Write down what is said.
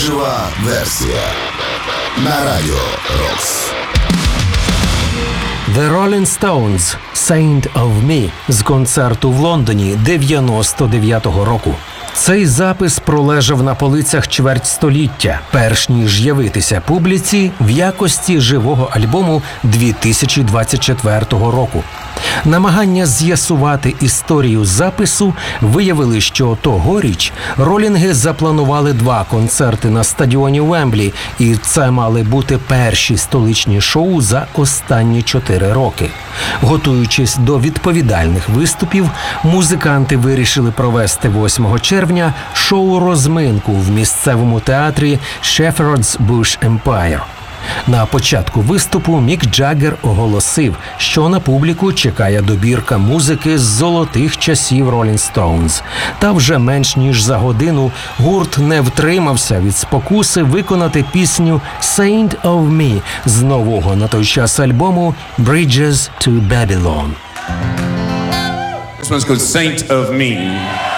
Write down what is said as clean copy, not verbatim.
Жива версія на Радіо Рокс. The Rolling Stones «Saint of Me» з концерту в Лондоні 99-го року. Цей запис пролежав на полицях чверть століття, перш ніж з'явитися публіці в якості живого альбому 2024 року. Намагання з'ясувати історію запису виявили, що тогоріч ролінги запланували 2 концерти на стадіоні Уемблі, і це мали бути перші столичні шоу за останні 4 роки. Готуючись до відповідальних виступів, музиканти вирішили провести 8 червня шоу-розминку в місцевому театрі Shepherd's Bush Empire. На початку виступу Мік Джаггер оголосив, що на публіку чекає добірка музики з золотих часів Rolling Stones. Та вже менш ніж за годину гурт не втримався від спокуси виконати пісню «Saint of Me» з нового на той час альбому «Bridges to Babylon». This one's called Saint of Me.